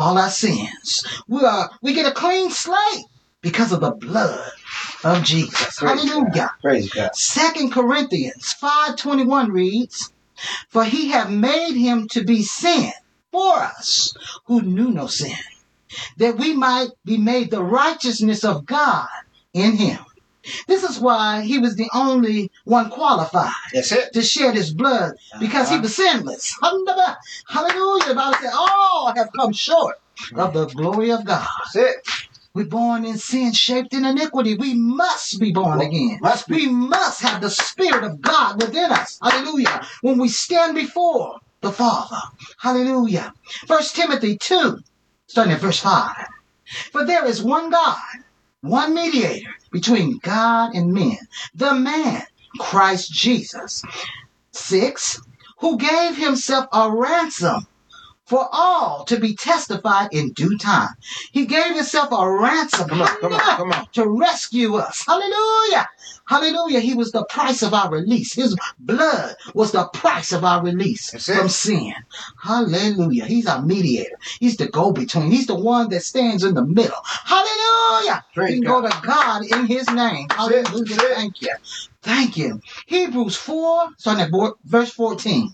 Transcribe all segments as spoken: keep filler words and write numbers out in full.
all our sins. We are we get a clean slate because of the blood of Jesus. Praise Hallelujah. God. Praise God. Second Corinthians five twenty-one reads, "For he hath made him to be sin for us who knew no sin, that we might be made the righteousness of God in him." This is why he was the only one qualified That's it. to shed his blood, because Uh-huh. he was sinless. Hallelujah. The Bible said, all have come short of the glory of God. That's it. We're born in sin, shaped in iniquity. We must be born Well, again. must be. We must have the Spirit of God within us. Hallelujah. When we stand before the Father. Hallelujah. First Timothy two, starting at verse five. "For there is one God, one mediator between God and men, the man, Christ Jesus." Six, "who gave himself a ransom for all to be testified in due time." He gave himself a ransom Come on, come on, come on. to rescue us. Hallelujah. Hallelujah. He was the price of our release. His blood was the price of our release That's it. from sin. Hallelujah. He's our mediator. He's the go-between. He's the one that stands in the middle. Hallelujah. Praise we can God. go to God in his name. That's it. Hallelujah. That's it. Thank you. Thank you. Hebrews four, starting at vo- verse fourteen.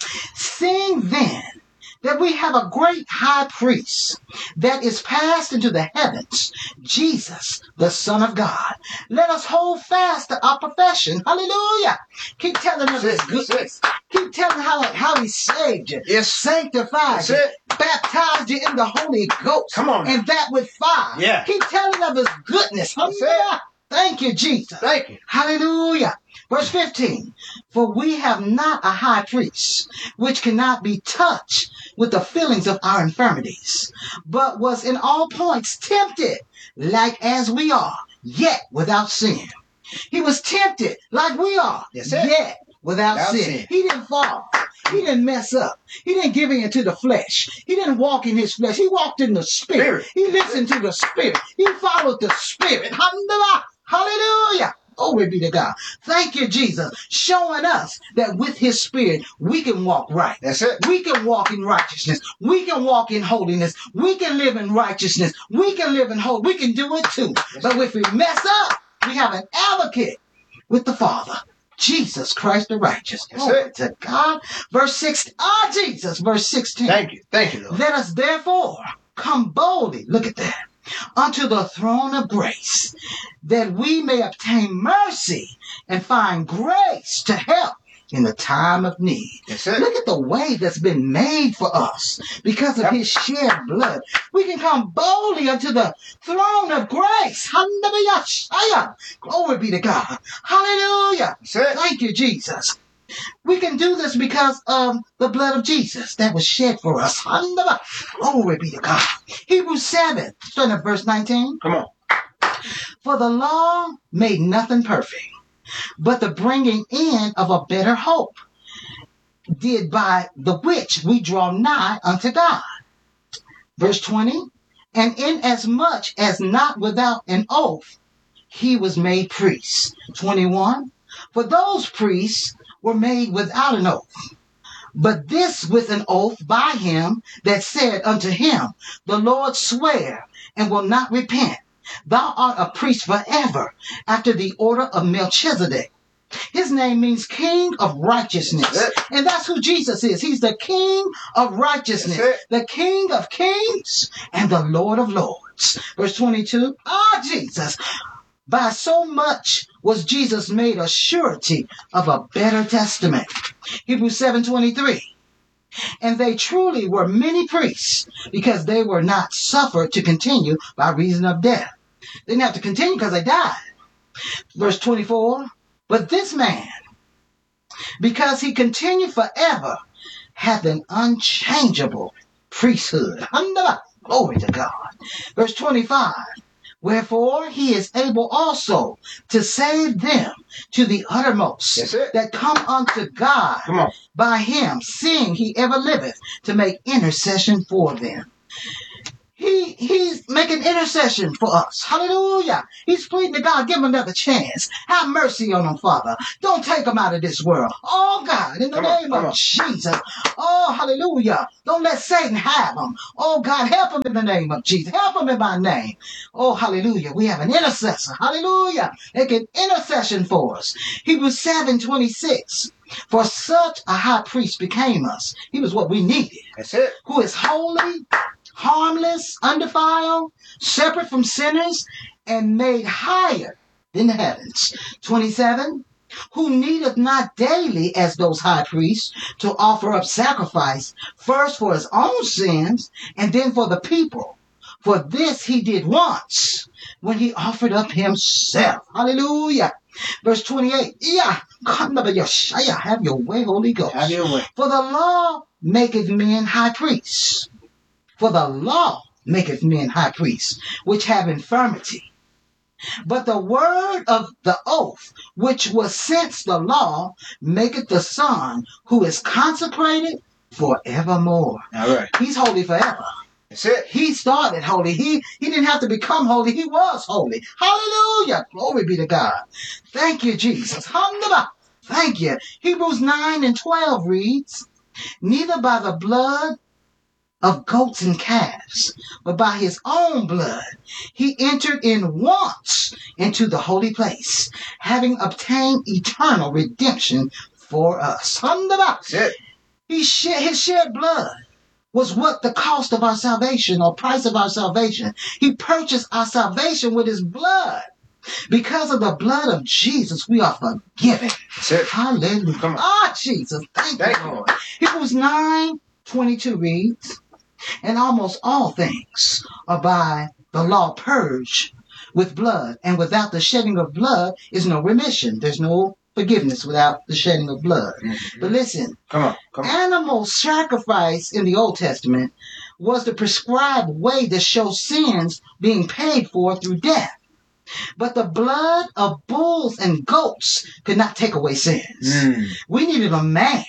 "Seeing then that we have a great high priest that is passed into the heavens, Jesus, the Son of God, let us hold fast to our profession." Hallelujah. Keep telling of his That's it. goodness. Keep telling how, how he saved you, Yes. sanctified That's you, it. baptized you in the Holy Ghost. Come on now. And that with fire. Yeah. Keep telling of his goodness. That's Hallelujah. Thank you, Jesus. Thank you. Hallelujah. Verse fifteen. "For we have not a high priest which cannot be touched with the feelings of our infirmities, but was in all points tempted like as we are, yet without sin." He was tempted like we are, Yes, sir. yet without, Without sin. sin. He didn't fall. He didn't mess up. He didn't give in to the flesh. He didn't walk in his flesh. He walked in the spirit. Spirit. He listened to the spirit. He followed the spirit. Hallelujah. Hallelujah. Glory be to God. Thank you, Jesus, showing us that with his spirit, we can walk right. That's it. We can walk in righteousness. We can walk in holiness. We can live in righteousness. We can live in hope. We can do it too. Yes. But if we mess up, we have an advocate with the Father, Jesus Christ the righteous. That's Glory it. to God. Verse six. Ah, Jesus. Verse sixteen. Thank you. Thank you, Lord. "Let us therefore come boldly," look at that, "unto the throne of grace, that we may obtain mercy and find grace to help in the time of need." That's it. Look at the way that's been made for us because of Yep. his shed blood. We can come boldly unto the throne of grace. Hallelujah. Glory be to God. Hallelujah. That's it. Thank you, Jesus. We can do this because of the blood of Jesus that was shed for us. Hallelujah. Glory be to God. Hebrews seven, starting at verse nineteen. Come on. "For the law made nothing perfect, but the bringing in of a better hope did, by the which we draw nigh unto God." Verse twenty. "And inasmuch as not without an oath he was made priest." twenty-one. "For those priests were made without an oath, but this with an oath by him that said unto him, The Lord swear and will not repent. Thou art a priest forever, after the order of Melchizedek. His name means King of Righteousness. That's it. And that's who Jesus is. He's the King of Righteousness, That's it. the King of Kings and the Lord of Lords. Verse twenty-two. Ah, Jesus. By so much was Jesus made a surety of a better testament. Hebrews seven twenty-three. "And they truly were many priests, because they were not suffered to continue by reason of death." They didn't have to continue because they died. Verse twenty-four. "But this man, because he continued forever, hath an unchangeable priesthood." Glory to God. Verse twenty-five. "Wherefore he is able also to save them to the uttermost That's it. that come unto God Come on. by him, seeing he ever liveth to make intercession for them." He He's making intercession for us. Hallelujah. He's pleading to God, give him another chance. Have mercy on him, Father. Don't take him out of this world. Oh, God, in the Come on, name come of on. Jesus. Oh, hallelujah. Don't let Satan have him. Oh, God, help him in the name of Jesus. Help him in my name. Oh, hallelujah. We have an intercessor. Hallelujah. Making intercession for us. Hebrews seven twenty-six. For such a high priest became us. He was what we needed. That's it. Who is holy, harmless, undefiled, separate from sinners, and made higher than the heavens. twenty-seven. Who needeth not daily, as those high priests, to offer up sacrifice, first for his own sins, and then for the people. For this he did once, when he offered up himself. Hallelujah. Verse twenty-eight. Yeah. Have your way, Holy Ghost. Have your way. For the law maketh men high priests. For the law maketh men high priests, which have infirmity. But the word of the oath, which was since the law, maketh the Son, who is consecrated forevermore. All right. He's holy forever. That's it. He started holy. He, he didn't have to become holy. He was holy. Hallelujah. Glory be to God. Thank you, Jesus. Hallelujah. Thank you. Hebrews nine and twelve reads, neither by the blood of goats and calves, but by his own blood he entered in once into the holy place, having obtained eternal redemption for us. That's it. He shed, his shed blood was what the cost of our salvation or price of our salvation. He purchased our salvation with his blood. Because of the blood of Jesus, we are forgiven. That's it. Hallelujah. Come on. Ah, Jesus. Thank, Thank you, you. Lord. Hebrews nine twenty-two reads, and almost all things are by the law purged with blood, and without the shedding of blood is no remission. There's no forgiveness without the shedding of blood. Mm-hmm. But listen, Come on. Come on. animal sacrifice in the Old Testament was the prescribed way to show sins being paid for through death. But the blood of bulls and goats could not take away sins. Mm. We needed a man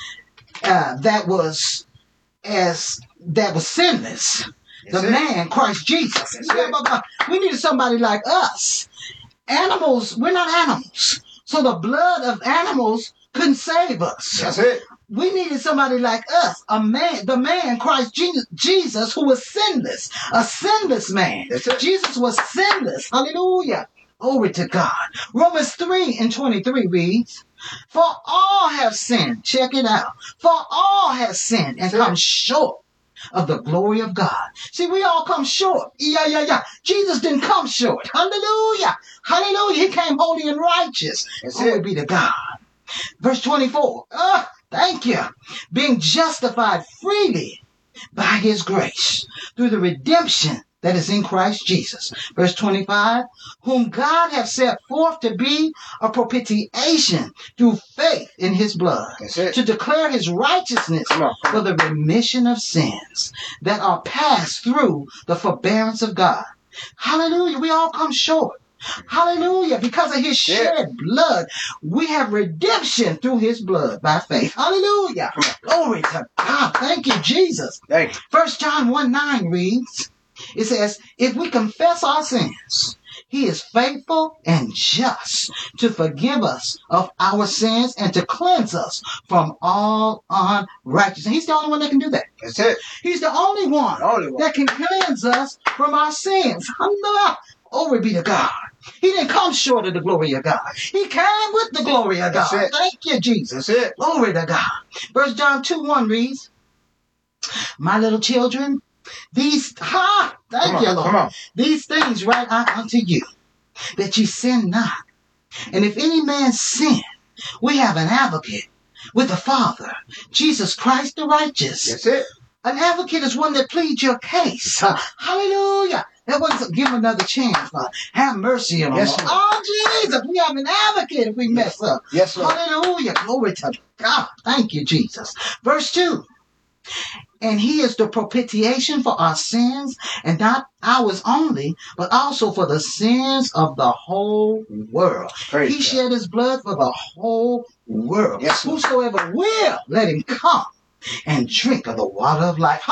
uh, that was as that was sinless. That's the it. man, Christ Jesus. That's it. We needed somebody like us. Animals, we're not animals. So the blood of animals couldn't save us. That's it. We needed somebody like us, a man, the man, Christ Jesus, Jesus, who was sinless, a sinless man. That's it. Jesus was sinless. Hallelujah. Glory to God. Romans three and twenty-three reads, for all have sinned. Check it out. For all have sinned and That's come it. short of the glory of God. See, we all come short. Yeah, yeah, yeah. Jesus didn't come short. Hallelujah. Hallelujah. He came holy and righteous. That's Glory it. be to God. Verse twenty-four. Ah, thank you. Being justified freely by his grace through the redemption that is in Christ Jesus. Verse twenty-five. Whom God hath set forth to be a propitiation through faith in his blood, That's it. to declare his righteousness Come on. Come for on. the remission of sins that are passed through the forbearance of God. Hallelujah. We all come short. Hallelujah. Because of his Yeah. shed blood, we have redemption through his blood by faith. Hallelujah. Come on. Glory to God. Thank you, Jesus. Thank you. First John one nine reads, it says, if we confess our sins, he is faithful and just to forgive us of our sins and to cleanse us from all unrighteousness. He's the only one that can do that. That's it. He's the only one The only one. that can cleanse us from our sins. Hallelujah. Glory be to God. He didn't come short of the glory of God. He came with the glory of God. That's it. Thank you, Jesus. That's it. Glory to God. First John two one reads, my little children, these, ha, thank Come on. you, Lord. Come on. These things write I unto you, that ye sin not. And if any man sin, we have an advocate with the Father, Jesus Christ the righteous. That's it. An advocate is one that pleads your case. Uh, hallelujah. That was give him another chance. Uh, have mercy on Yes, us. Lord. Oh, Jesus. We have an advocate if we mess up. Yes, Lord. Hallelujah. Glory to God. Thank you, Jesus. Verse two. And he is the propitiation for our sins, and not ours only, but also for the sins of the whole world. Praise he God. shed his blood for the whole world. Yes, Lord. Whosoever will, let him come and drink of the water of life.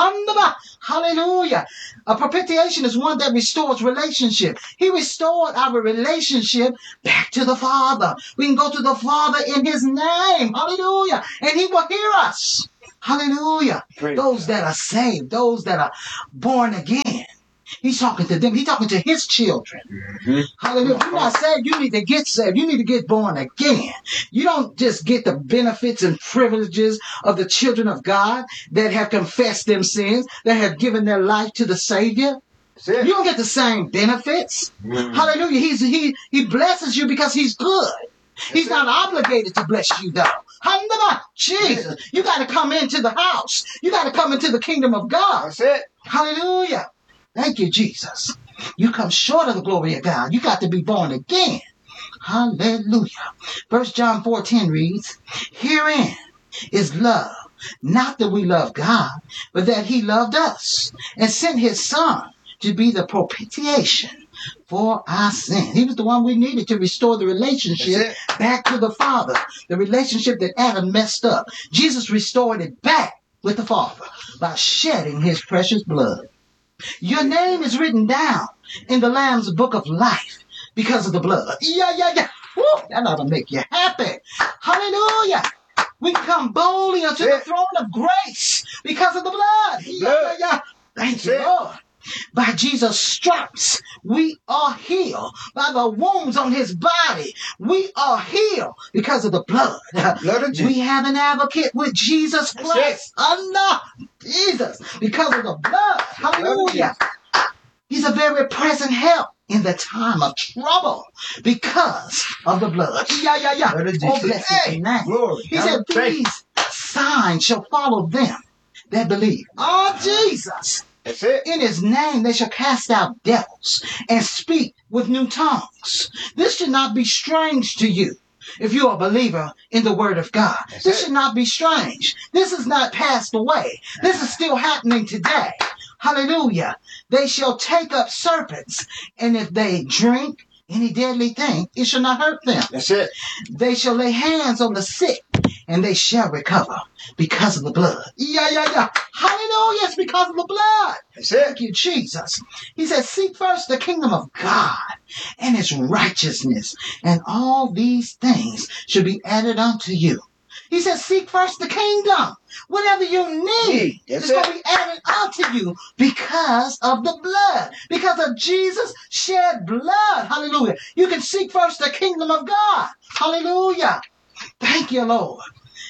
Hallelujah. A propitiation is one that restores relationship. He restored our relationship back to the Father. We can go to the Father in his name. Hallelujah. And he will hear us. Hallelujah. Praise those God. that are saved, those that are born again. He's talking to them. He's talking to his children. Mm-hmm. Hallelujah. If you're not saved, you need to get saved. You need to get born again. You don't just get the benefits and privileges of the children of God that have confessed them sins, that have given their life to the Savior. That's it. You don't get the same benefits. Mhm. Hallelujah. He's, he, he blesses you because he's good. He's it. not obligated to bless you, though. Hallelujah. Jesus, you got to come into the house. You got to come into the kingdom of God. That's it. Hallelujah. Thank you, Jesus. You come short of the glory of God. You got to be born again. Hallelujah. First John four ten reads, herein is love, not that we love God, but that he loved us and sent his son to be the propitiation for our sin. He was the one we needed to restore the relationship back to the Father, the relationship that Adam messed up. Jesus restored it back with the Father by shedding his precious blood. Your name is written down in the Lamb's book of life because of the blood. Yeah, yeah, yeah. Woo, that ought to make you happy. Hallelujah. We come boldly unto the throne of grace because of the blood. Yeah, yeah, yeah. Thank you, Lord. By Jesus' stripes, we are healed. By the wounds on his body, we are healed because of the blood. Blood of Jesus. We have an advocate with Jesus Christ. Allah, Jesus, because of the blood. Hallelujah. He's a very present help in the time of trouble because of the blood. Yeah, yeah, yeah. Blood of Oh, Jesus. bless Hey, his name. glory. He said, these signs shall follow them that believe. Oh, Jesus. That's it. In his name they shall cast out devils and speak with new tongues. This should not be strange to you if you are a believer in the word of God. That's This it. should not be strange. This is not passed away. This is still happening today. Hallelujah. They shall take up serpents, and if they drink any deadly thing, it shall not hurt them. That's it. They shall lay hands on the sick, and they shall recover because of the blood. Yeah, yeah, yeah. Hallelujah. It's because of the blood. That's it. Thank you, Jesus. He said, seek first the kingdom of God and its righteousness, and all these things should be added unto you. He said, seek first the kingdom. Whatever you need That's is going to be added unto you because of the blood. Because of Jesus shed blood. Hallelujah. You can seek first the kingdom of God. Hallelujah. Thank you, Lord.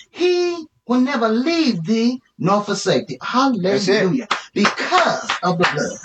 He will never leave thee nor forsake thee. Hallelujah. Because of the blood.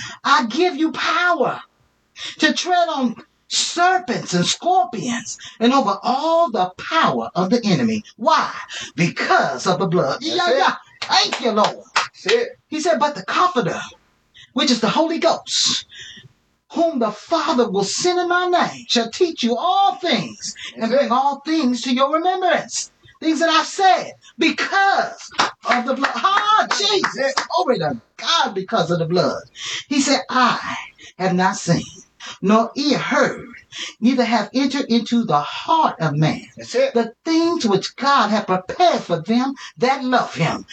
I give you power to tread on serpents and scorpions and over all the power of the enemy. Why? Because of the blood. That's yeah, it. yeah. Thank you, Lord. That's it. He said, but the Comforter, which is the Holy Ghost, whom the Father will send in my name, shall teach you all things and That's bring it. all things to your remembrance. Things that I've said because of the blood. Ah, Jesus. Glory to God because of the blood. He said, I have not seen, nor ear heard, neither have entered into the heart of man That's it. the things which God hath prepared for them that love him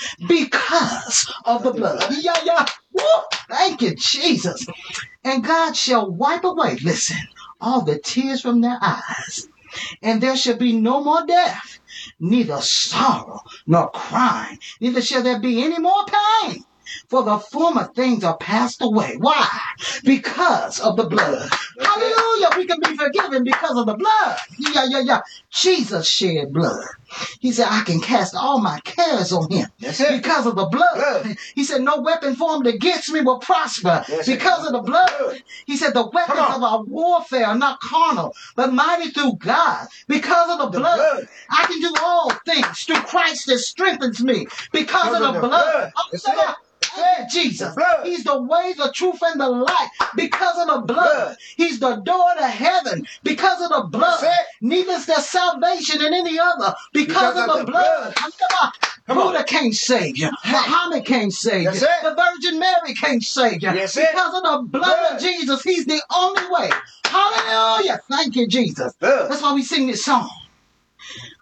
because of the blood. Yeah, yeah. Woo! Thank you, Jesus. And God shall wipe away, listen, all the tears from their eyes. And there shall be no more death, neither sorrow nor crying, neither shall there be any more pain. For the former things are passed away. Why? Because of the blood. Hallelujah. We can be forgiven because of the blood. Yeah, yeah, yeah. Jesus shed blood. He said, I can cast all my cares on him. That's it. Because of the blood. Blood. He said, no weapon formed against me will prosper. That's it. Because of the blood. He said, the weapons Come on. of our warfare are not carnal, but mighty through God. Because of the, The blood. blood. I can do all things through Christ that strengthens me. Because of the blood. That's it. Hey, Jesus. The blood. He's the way, the truth, and the life. Because of the blood. blood. He's the door to heaven. Because of the blood. That's it. Neither is there salvation in any other. Because, Because of, of the, the blood. blood. Come on. Come on. Buddha can't save you. Muhammad can't save That's you. it. The Virgin Mary can't save you. That's it. Because of the blood, Blood. of Jesus, he's the only way. Hallelujah. Thank you, Jesus. Blood. That's why we sing this song.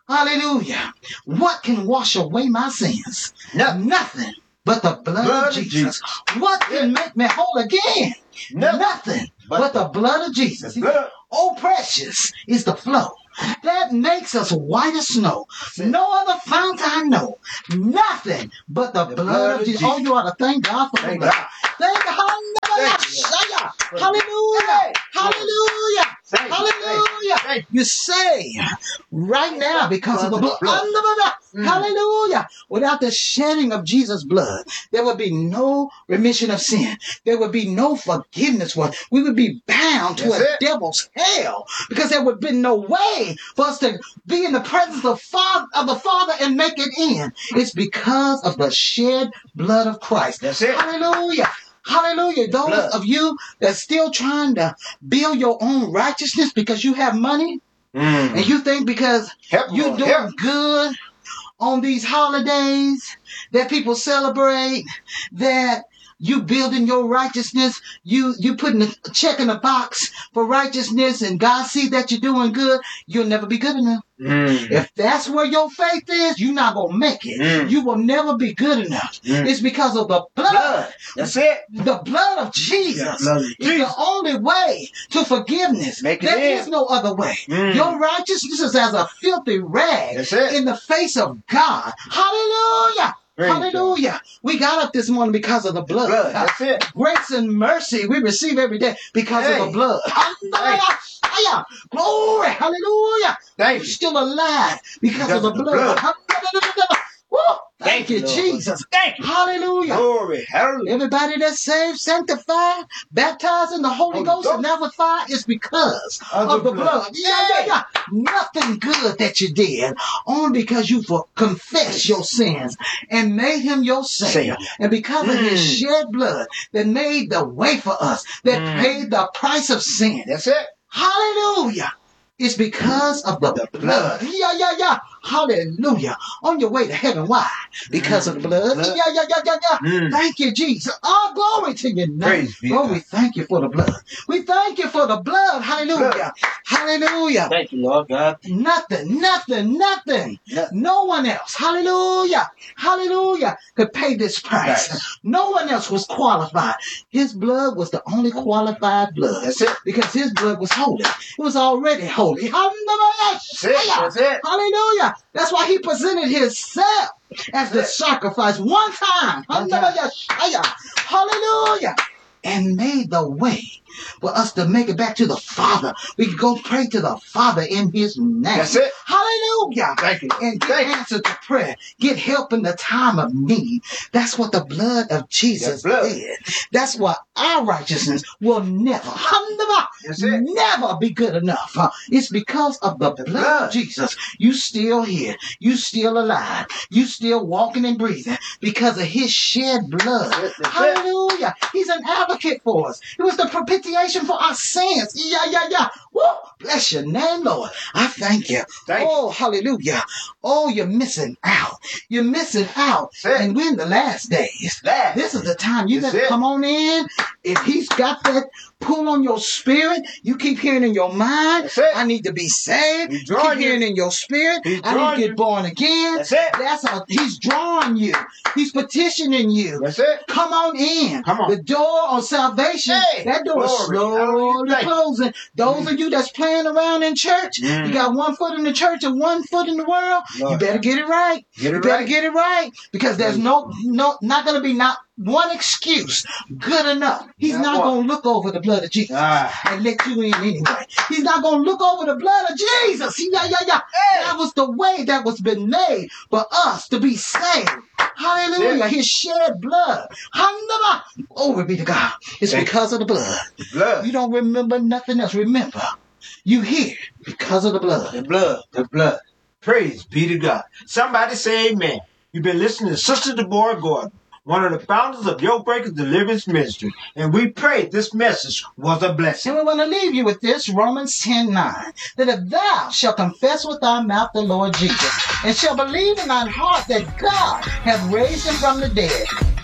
Hallelujah. What can wash away my sins? Nothing. Nothing but the blood, Blood of of Jesus. Jesus. What can make me whole again? Nothing. Nothing But but the blood of Jesus. The blood. Oh, precious is the flow that makes us white as snow. No other fount I know. Nothing but the, The blood, blood of of Jesus. Jesus. Oh, you ought to thank God for Thank the blood. God. Thank God. Thank you, Lord. Hallelujah. Hey. Hallelujah. Thank you. Hallelujah. Thank You say right now because of the blood. Blood. Mm. Hallelujah. Without the shedding of Jesus' blood, there would be no remission of sin. There would be no forgiveness for us. We would be bound to That's a it. devil's hell because there would be no way for us to be in the presence of, Father, of the Father and make it in. It's because of the shed blood of Christ. That's it. Hallelujah. Hallelujah. Those Blood. of you that's still trying to build your own righteousness because you have money Mm. and you think because Help, you're Lord, doing help. good on these holidays that people celebrate, that you building your righteousness, you you putting a check in the box for righteousness, and God see that you're doing good, you'll never be good enough. Mm. If that's where your faith is, you're not going to make it. Mm. You will never be good enough. Mm. It's because of the blood. Blood. That's it. The blood of Jesus The blood of is Jesus. the only way to forgiveness. Make it There in. is no other way. Mm. Your righteousness is as a filthy rag That's it. in the face of God. Hallelujah. Praise Hallelujah. We got up this morning because of the blood. Blood. That's it. Grace and mercy we receive every day because Hey. of the blood. Hallelujah. Glory. Hallelujah. Thank We're you. still alive because, Because of the of the blood. blood. Hallelujah. Woo. Thank, Thank you, you, Lord. Jesus. Thank you. Hallelujah. Glory. Hallelujah. Everybody that's saved, sanctified, baptized in the Holy, Holy Ghost, Ghost. and never fire is because Of of, the the blood. blood. Yeah, yeah, yeah. Nothing good that you did, only because you for- confessed your sins and made him your Savior. Savior. And because of his Mm. shed blood that made the way for us, that Mm. paid the price of sin. That's it. Hallelujah. It's because of the, The blood. blood. Yeah, yeah, yeah. Hallelujah. On your way to heaven. Why? Because Mm. of the blood. Blood. Yeah, yeah, yeah, yeah, yeah. Mm. Thank you, Jesus. Oh, glory to your name. Praise be to Oh, God. we thank you for the blood. We thank you for the blood. Hallelujah. Blood. Hallelujah. Thank you, Lord God. Nothing, nothing, nothing. Nothing. No one else. Hallelujah. Hallelujah. Could pay this price. Price. No one else was qualified. His blood was the only qualified blood. That's it. Because his blood was holy. It was already holy. That's it. That's it. Hallelujah. That's why he presented himself as the That's it. sacrifice one time. One time. Hallelujah. And made the way for us to make it back to the Father. We can go pray to the Father in his name. That's it. Hallelujah. Thank you. And get Thank you. answer to prayer. Get help in the time of need. That's what the blood of Jesus The blood. did. That's why our righteousness will never, That's it. never be good enough. Uh, It's because of the, The blood, blood. of Jesus. You still here. You still alive. You still walking and breathing because of his shed blood. That's it. That's it. Hallelujah. He's an advocate for us. It was the propitiation for our sins. Yeah, yeah, yeah. Woo! Bless your name, Lord. I thank you. Thank oh, hallelujah. Oh, you're missing out. You're missing out. That's it. And we're in the last days. That. This is the time you That's better it. come on in. If he's got that pull on your spirit, you keep hearing in your mind, That's it. I need to be saved. He's You keep drawing you. hearing in your spirit, He's I need drawing to get you. born again. That's it. That's how he's drawing you. He's petitioning you. That's it. Come on in. Come on. The door on salvation, Hey, that door is glory. Hallelujah. slowly Thank you. closing. Those Mm. of you that's playing around in church, Mm. you got one foot in the church and one foot in the world. Lord. You better get it right. Get you it better right. get it right because there's Praise no, no, not going to be not one excuse good enough. He's Not not one. going to look over the blood of Jesus Ah. and let you in anyway. He's not going to look over the blood of Jesus. Yeah, yeah, yeah. Hey. That was the way that was been made for us to be saved. Hallelujah. That's His shed blood. Hallelujah. Glory be to God. It's Thank because of the blood. The blood. You don't remember nothing else. Remember, you here because of the The blood. blood. The blood. Praise be to God. Somebody say amen. You've been listening to Sister Deborah Gordon, one of the founders of Yoke Breakers Deliverance Ministry. And we pray this message was a blessing. And we want to leave you with this, Romans ten nine, that if thou shalt confess with thy mouth the Lord Jesus, and shall believe in thine heart that God hath raised him from the dead,